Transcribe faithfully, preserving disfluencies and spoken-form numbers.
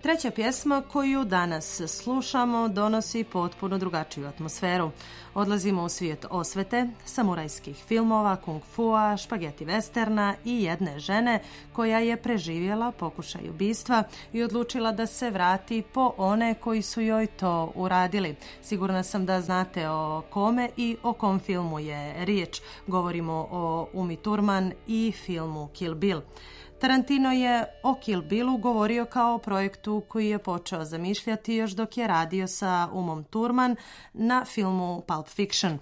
Treća pjesma koju danas slušamo donosi potpuno drugačiju atmosferu. Odlazimo u svijet osvete, samurajskih filmova, kung fua, špageti westerna i jedne žene koja je preživjela pokušaj ubistva i odlučila da se vrati po one koji su joj to uradili. Sigurna sam da znate o kome i o kom filmu je riječ. Govorimo o Umi Thurman i filmu Kill Bill. Tarantino je o Kill Billu govorio kao o projektu koji je počeo zamišljati još dok je radio sa Umom Thurman na filmu Pulp Fiction.